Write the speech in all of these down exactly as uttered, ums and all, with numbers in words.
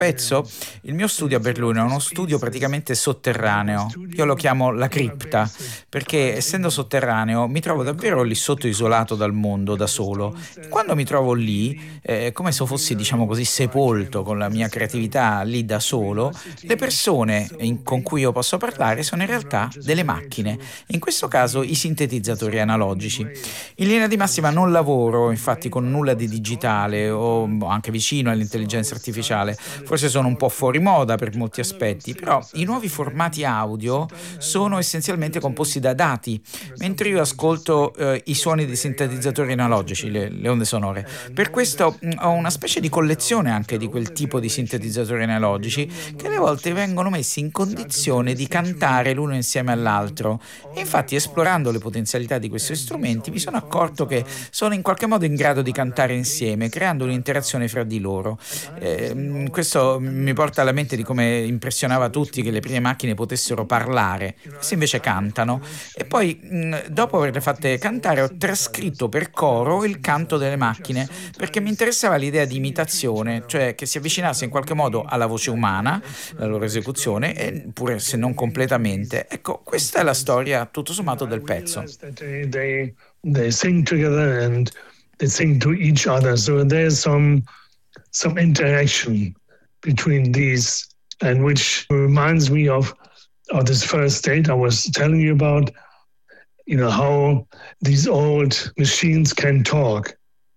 pezzo, il mio studio a Belluno è uno studio praticamente sotterraneo. Io lo chiamo la cripta, perché essendo sotterraneo mi trovo davvero lì sotto, isolato dal mondo, da solo. E quando mi trovo lì, eh, è come se fossi, diciamo così, sepolto con la mia creatività lì da solo, le persone in- con cui io posso parlare sono in realtà delle macchine, in questo caso i sintetizzatori analogici. In linea di massima non lavoro infatti con nulla di digitale o anche vicino all'intelligenza artificiale. Forse sono un po' fuori moda per molti aspetti, però i nuovi formati audio sono essenzialmente composti da dati, mentre io ascolto eh, i suoni di sintetizzatori analogici, le, le onde sonore. Per questo mh, ho una specie di collezione anche di quel tipo di sintetizzatori analogici che alle volte vengono messi in condizione di cantare l'uno insieme all'altro. E infatti, esplorando le potenzialità di questi strumenti, mi sono accorto che sono in qualche modo in grado di cantare insieme, creando un'interazione fra di loro. Eh, questo mi porta alla mente di come impressionava tutti che le prime macchine potessero parlare, queste invece cantano. E poi, mh, dopo averle fatte cantare, ho trascritto per coro il canto delle macchine, perché mi interessava l'idea di imitazione, cioè che si avvicinasse in qualche modo alla voce umana, la loro esecuzione, e pure se non completamente. Ecco, questa è la storia tutto sommato del pezzo. They, they, they sing together and they sing to each other. So there's some some interaction between these, and which reminds me of of this first state I was telling you about. You know how these old machines can talk,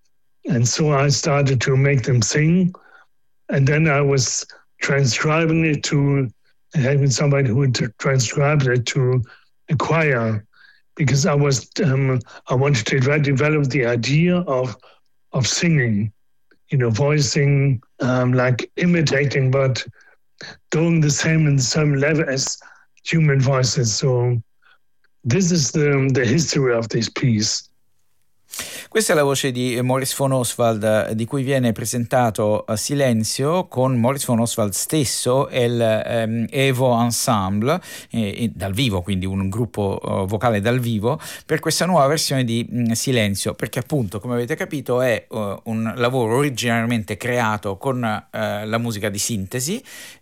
and so I started to make them sing, and then I was transcribing it to having somebody who would transcribe it to a choir, because I was um, I wanted to develop the idea of of singing, you know, voicing, um, like imitating, but doing the same in the same level as human voices. So this is the the history of this piece. Questa è la voce di Maurice von Oswald, di cui viene presentato a Silenzio con Maurice von Oswald stesso e il ehm, Evo Ensemble, eh, dal vivo, quindi un gruppo uh, vocale dal vivo, per questa nuova versione di mh, Silenzio, perché appunto, come avete capito, è uh, un lavoro originariamente creato con uh, la musica di sintesi,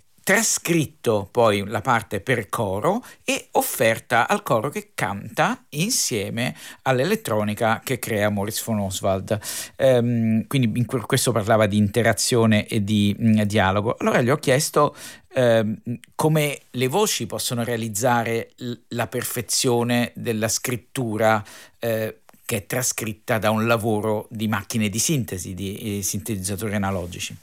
trascritto poi la parte per coro e offerta al coro che canta insieme all'elettronica che crea Maurice von Oswald. Ehm, quindi in questo parlava di interazione e di mh, dialogo. Allora gli ho chiesto ehm, come le voci possono realizzare l- la perfezione della scrittura eh, che è trascritta da un lavoro di macchine di sintesi, di eh, sintetizzatori analogici.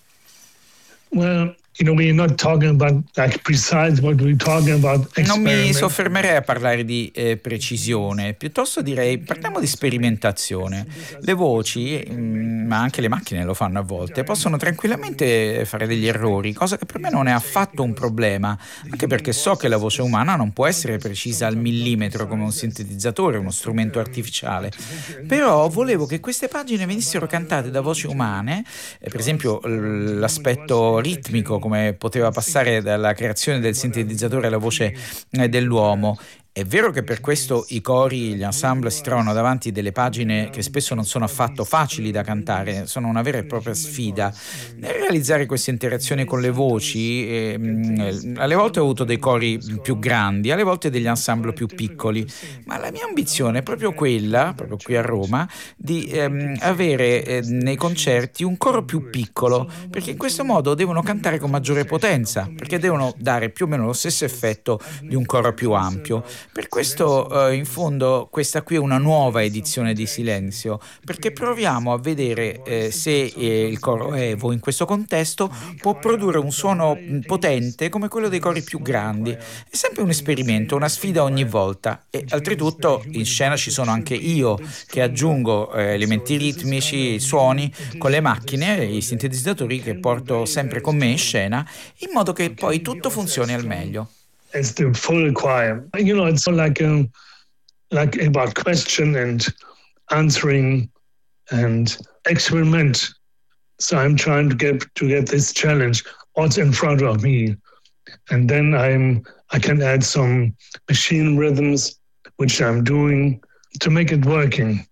Well, you know, we're not talking about like precise, what we're talking about. Non mi soffermerei a parlare di eh, precisione, piuttosto direi parliamo di sperimentazione. Le voci, mh, ma anche le macchine lo fanno a volte, possono tranquillamente fare degli errori, cosa che per me non è affatto un problema, anche perché so che la voce umana non può essere precisa al millimetro come un sintetizzatore, uno strumento artificiale. Però volevo che queste pagine venissero cantate da voci umane, eh, per esempio l'aspetto ritmico, come poteva passare dalla creazione del sintetizzatore alla voce eh, dell'uomo. È vero che per questo i cori, gli ensemble si trovano davanti delle pagine che spesso non sono affatto facili da cantare, sono una vera e propria sfida. Nel realizzare queste interazioni con le voci, eh, alle volte ho avuto dei cori più grandi, alle volte degli ensemble più piccoli, ma la mia ambizione è proprio quella, proprio qui a Roma, di ehm, avere eh, nei concerti un coro più piccolo, perché in questo modo devono cantare con maggiore potenza, perché devono dare più o meno lo stesso effetto di un coro più ampio. Per questo, eh, in fondo, questa qui è una nuova edizione di Silenzio, perché proviamo a vedere eh, se eh, il coro Evo in questo contesto può produrre un suono potente come quello dei cori più grandi. È sempre un esperimento, una sfida ogni volta, e oltretutto in scena ci sono anche io che aggiungo eh, elementi ritmici, suoni con le macchine, i sintetizzatori che porto sempre con me in scena, in modo che poi tutto funzioni al meglio. It's the full choir. You know, it's like a, like about question and answering and experiment. So I'm trying to get to get this challenge also in front of me, and then I'm I can add some machine rhythms, which I'm doing to make it working.